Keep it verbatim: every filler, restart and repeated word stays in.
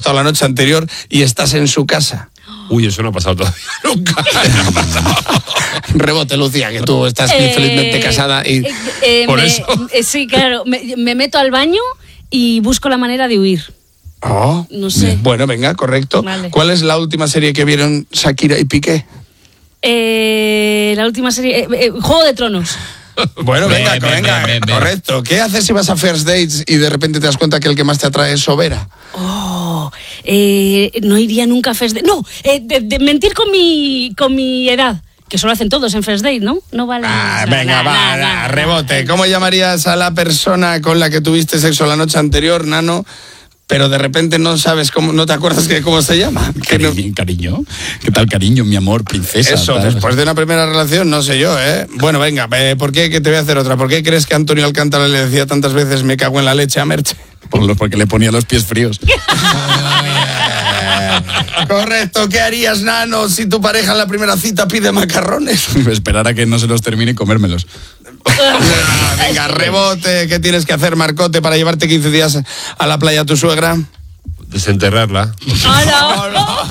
estado la noche anterior y estás en su casa. Uy, eso no ha pasado todavía nunca. No ha pasado. Rebote, Lucía, que tú estás Eh, felizmente casada y eh, eh, por me- eso... eh, sí, claro, me, me meto al baño y busco la manera de huir. Oh, No sé. Bueno, venga, correcto. Vale. ¿Cuál es la última serie que vieron Shakira y Piqué? Eh, la última serie, eh, eh, Juego de Tronos. Bueno, Ve, venga, ve, venga, ve, ve, ve. correcto. ¿Qué haces si vas a First Dates y de repente te das cuenta que el que más te atrae es Sobera? Oh, eh, no iría nunca a First Date. No, eh, de, de mentir con mi, con mi edad. Que solo hacen todos en First Date, ¿no? No vale. Ah, no, venga, no, va, no, va, no, rebote. no. ¿Cómo llamarías a la persona con la que tuviste sexo la noche anterior, Nano? Pero de repente no sabes cómo, no te acuerdas que cómo se llama. Que no- Cariño, cariño. ¿Qué tal, cariño, mi amor, princesa? Eso, tal? después de una primera relación, no sé yo, ¿eh? Bueno, venga, eh, ¿por qué? Que te voy a hacer otra. ¿Por qué crees que Antonio Alcántara le decía tantas veces me cago en la leche a Merche? Por lo- porque le ponía los pies fríos. Correcto, ¿qué harías, Nano, si tu pareja en la primera cita pide macarrones? Esperar a que no se los termine y comérmelos. Ah, venga, rebote, ¿qué tienes que hacer, Marcote, para llevarte quince días a la playa a tu suegra? Desenterrarla. Hola.